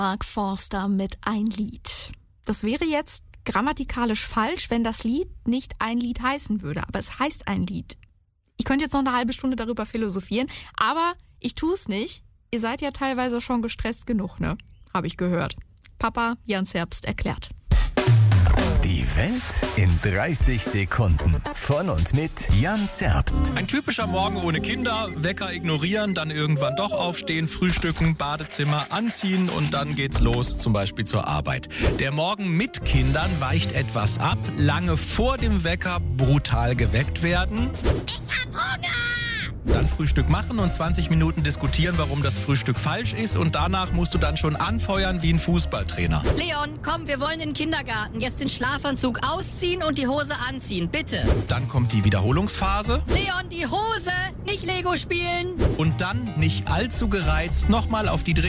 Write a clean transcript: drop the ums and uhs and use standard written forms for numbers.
Mark Forster mit Ein Lied. Das wäre jetzt grammatikalisch falsch, wenn das Lied nicht Ein Lied heißen würde. Aber es heißt Ein Lied. Ich könnte jetzt noch eine halbe Stunde darüber philosophieren, aber ich tue es nicht. Ihr seid ja teilweise schon gestresst genug, ne? Habe ich gehört. Papa Jan Zerbst erklärt. Die Welt in 30 Sekunden. Von und mit Jan Zerbst. Ein typischer Morgen ohne Kinder, Wecker ignorieren, dann irgendwann doch aufstehen, frühstücken, Badezimmer anziehen und dann geht's los, zum Beispiel zur Arbeit. Der Morgen mit Kindern weicht etwas ab, lange vor dem Wecker brutal geweckt werden. Ich hab Hunger! Dann Frühstück machen und 20 Minuten diskutieren, warum das Frühstück falsch ist und danach musst du dann schon anfeuern wie ein Fußballtrainer. Leon, komm, wir wollen in den Kindergarten. Jetzt den Schlafanzug ausziehen und die Hose anziehen, bitte. Dann kommt die Wiederholungsphase Leon, die Hose, nicht Lego spielen. und dann, nicht allzu gereizt, nochmal auf die